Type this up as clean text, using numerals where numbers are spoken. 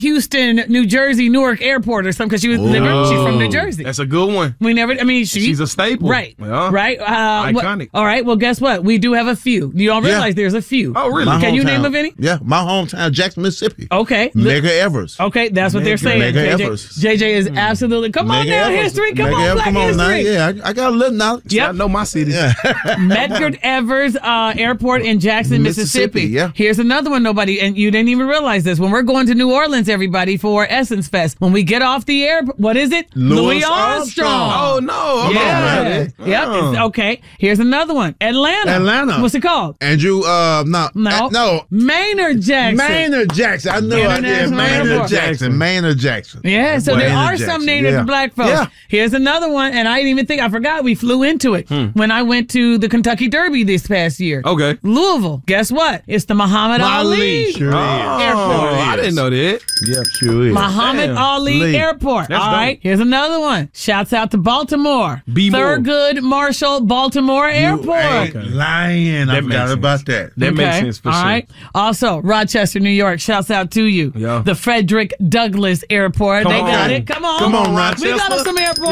Houston, New Jersey, Newark Airport or something because she's from New Jersey. That's a good one. She's a staple. Right. Yeah. Right. Iconic. All right. Well, guess what? We do have a few. You don't realize there's a few. Oh, really? Can you name of any? Yeah, my hometown, Jackson, Mississippi. Okay. Mega Evers. Okay, that's what they're saying. Mega JJ, Evers. JJ is absolutely. Come on now, history. Come on, Black history. Now. Yeah, I got a little knowledge. I know my city. Yeah. Medgar Evers Airport in Jackson, Mississippi. Yeah. Here's another one, and you didn't even realize this. When we're going to New Orleans, everybody, for Essence Fest, when we get off the air, what is it? Louis Armstrong. Oh, no. Yeah. Yep. Okay. Here's another one. Atlanta. What's it called? Andrew, no. Maynard Jackson. Maynard Jackson. I knew it. Yeah, Maynard Jackson. Yeah, so there are some named after black folks. Yeah. Here's another one, and I didn't even think, I forgot we flew into it when I went to the Kentucky Derby this past year. Okay. Louisville. Guess what? It's the Muhammad Ali Sure Airport. I didn't know that. Yeah, sure is. Muhammad Ali Airport. That's all right. dope. Here's another one. Shouts out to Baltimore. Thurgood Marshall Baltimore Airport. Lying. I forgot about that. That makes sense for all sure. right. Also, Rochester, New York. Shouts out to you. Yeah. The Frederick Douglass Airport. They got it. Come on. Come on, We got Rochester. us some airports.